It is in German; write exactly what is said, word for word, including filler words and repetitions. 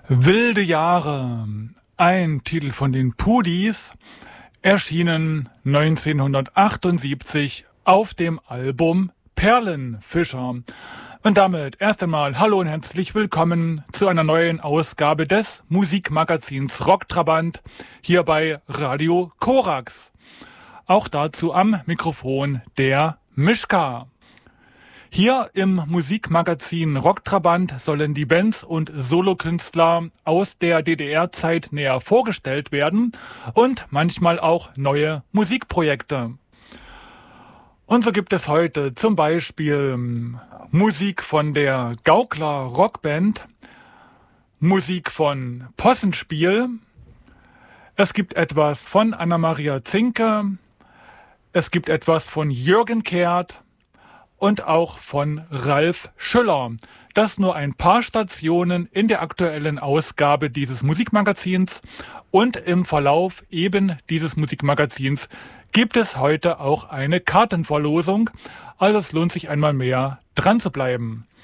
Wilde Jahre, ein Titel von den Pudis, erschienen neunzehnhundertachtundsiebzig auf dem Album Perlenfischer. Und damit erst einmal hallo und herzlich willkommen zu einer neuen Ausgabe des Musikmagazins Rocktrabant hier bei Radio Korax. Auch dazu am Mikrofon der Mischka. Hier im Musikmagazin Rocktrabant sollen die Bands und Solokünstler aus der D D R-Zeit näher vorgestellt werden und manchmal auch neue Musikprojekte. Und so gibt es heute zum Beispiel Musik von der Gaukler Rockband, Musik von Possenspiel, es gibt etwas von Anna-Maria Zinke, es gibt etwas von Jürgen Kehrt und auch von Ralf Schüller. Das nur ein paar Stationen in der aktuellen Ausgabe dieses Musikmagazins. Und im Verlauf eben dieses Musikmagazins gibt es heute auch eine Kartenverlosung. Also es lohnt sich einmal mehr, dran zu bleiben.